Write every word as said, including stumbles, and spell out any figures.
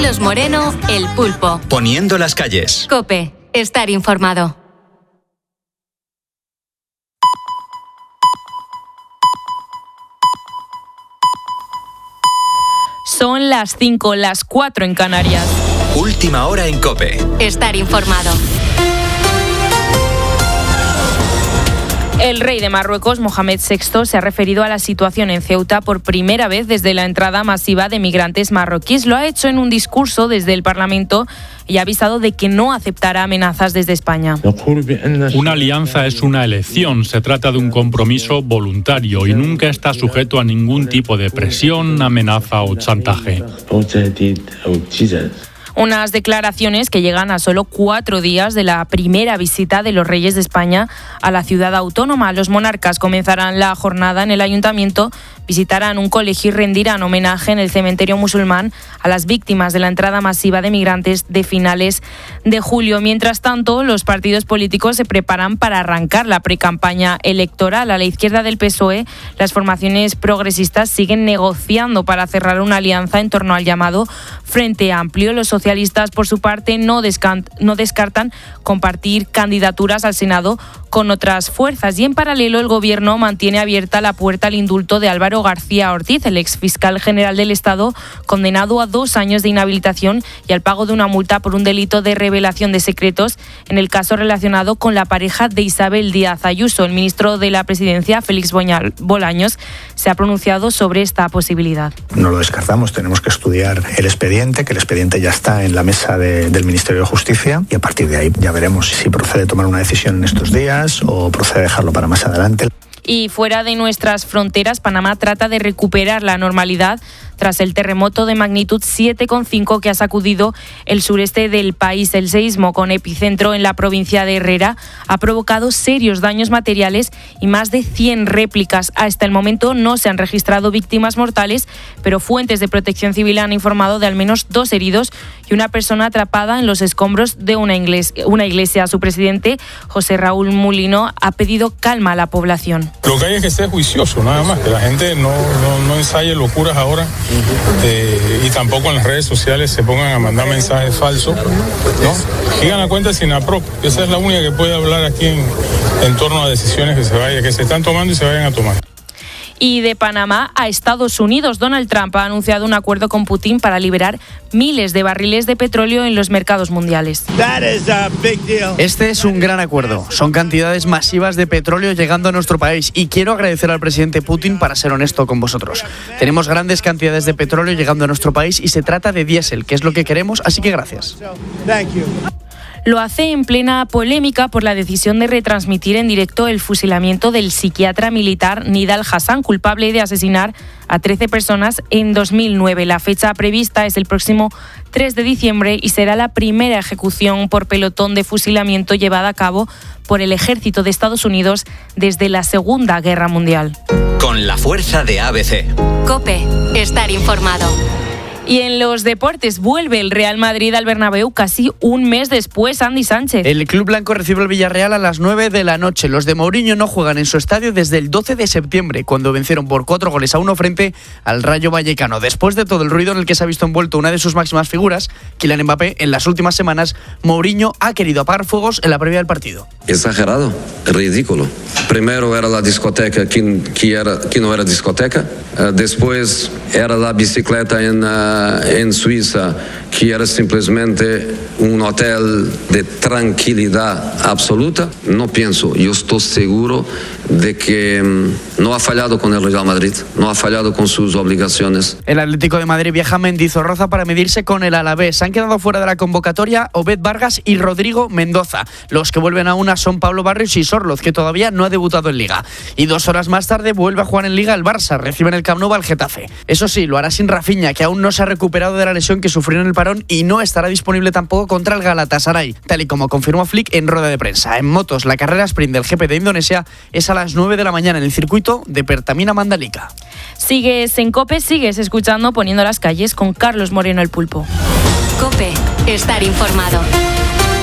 Carlos Moreno, El Pulpo. Poniendo las calles. COPE. Estar informado. Son las cinco, las cuatro en Canarias. Última hora en COPE. Estar informado. El rey de Marruecos, Mohamed sexto, se ha referido a la situación en Ceuta por primera vez desde la entrada masiva de migrantes marroquíes. Lo ha hecho en un discurso desde el Parlamento y ha avisado de que no aceptará amenazas desde España. Una alianza es una elección, se trata de un compromiso voluntario y nunca está sujeto a ningún tipo de presión, amenaza o chantaje. Unas declaraciones que llegan a solo cuatro días de la primera visita de los reyes de España a la ciudad autónoma. Los monarcas comenzarán la jornada en el ayuntamiento, visitarán un colegio y rendirán homenaje en el cementerio musulmán a las víctimas de la entrada masiva de migrantes de finales de julio. Mientras tanto, los partidos políticos se preparan para arrancar la precampaña electoral. A la izquierda del P S O E, las formaciones progresistas siguen negociando para cerrar una alianza en torno al llamado Frente Amplio. Los socialistas, por su parte, no, descant- no descartan compartir candidaturas al Senado con otras fuerzas. Y en paralelo, el Gobierno mantiene abierta la puerta al indulto de Álvaro García Ortiz, el exfiscal general del Estado, condenado a dos años de inhabilitación y al pago de una multa por un delito de revelación de secretos en el caso relacionado con la pareja de Isabel Díaz Ayuso. El ministro de la Presidencia, Félix Bolaños, se ha pronunciado sobre esta posibilidad. No lo descartamos, tenemos que estudiar el expediente, que el expediente ya está en la mesa de, del Ministerio de Justicia y a partir de ahí ya veremos si procede tomar una decisión en estos días o procede dejarlo para más adelante. Y fuera de nuestras fronteras, Panamá trata de recuperar la normalidad tras el terremoto de magnitud siete coma cinco que ha sacudido el sureste del país. El seísmo, con epicentro en la provincia de Herrera, ha provocado serios daños materiales y más de cien réplicas. Hasta el momento no se han registrado víctimas mortales, pero fuentes de Protección Civil han informado de al menos dos heridos y una persona atrapada en los escombros de una iglesia. Una iglesia. Su presidente, José Raúl Mulino, ha pedido calma a la población. Lo que hay es que ser juicioso, nada más, que la gente no, no, no ensaye locuras ahora. Eh, y tampoco en las redes sociales se pongan a mandar mensajes falsos, ¿no? Sigan la cuenta SINAPROC, esa es la única que puede hablar aquí en, en torno a decisiones que se vaya, que se están tomando y se vayan a tomar. Y de Panamá a Estados Unidos, Donald Trump ha anunciado un acuerdo con Putin para liberar miles de barriles de petróleo en los mercados mundiales. Este es un gran acuerdo. Son cantidades masivas de petróleo llegando a nuestro país y quiero agradecer al presidente Putin para ser honesto con vosotros. Tenemos grandes cantidades de petróleo llegando a nuestro país y se trata de diésel, que es lo que queremos, así que gracias. Lo hace en plena polémica por la decisión de retransmitir en directo el fusilamiento del psiquiatra militar Nidal Hassan, culpable de asesinar a trece personas en dos mil nueve. La fecha prevista es el próximo tres de diciembre y será la primera ejecución por pelotón de fusilamiento llevada a cabo por el ejército de Estados Unidos desde la Segunda Guerra Mundial. Con la fuerza de A B C. COPE. Estar informado. Y en los deportes, vuelve el Real Madrid al Bernabéu casi un mes después, Andy Sánchez. El club blanco recibe al Villarreal a las nueve de la noche. Los de Mourinho no juegan en su estadio desde el doce de septiembre, cuando vencieron por cuatro goles a uno frente al Rayo Vallecano. Después de todo el ruido en el que se ha visto envuelto una de sus máximas figuras, Kylian Mbappé, en las últimas semanas, Mourinho ha querido apagar fuegos en la previa del partido. Exagerado, ridículo. Primero era la discoteca que, que, era, que no era discoteca, uh, después era la bicicleta en... Uh, en Suiza, que era simplemente un hotel de tranquilidad absoluta. No pienso, yo estoy seguro de que no ha fallado con el Real Madrid, no ha fallado con sus obligaciones. El Atlético de Madrid viaja a Mendizorroza para medirse con el Alavés. Han quedado fuera de la convocatoria Obed Vargas y Rodrigo Mendoza. Los que vuelven a una son Pablo Barrios y Sorloz, que todavía no ha debutado en Liga. Y dos horas más tarde vuelve a jugar en Liga el Barça, recibe en el Camp Nou al Getafe. Eso sí, lo hará sin Rafinha, que aún no se ha recuperado de la lesión que sufrió en el parón y no estará disponible tampoco contra el Galatasaray, tal y como confirmó Flick en rueda de prensa. En motos, la carrera sprint del G P de Indonesia es a las nueve de la mañana en el circuito de Pertamina Mandalika. Sigues en COPE, sigues escuchando Poniendo las calles con Carlos Moreno, el Pulpo. COPE. Estar informado.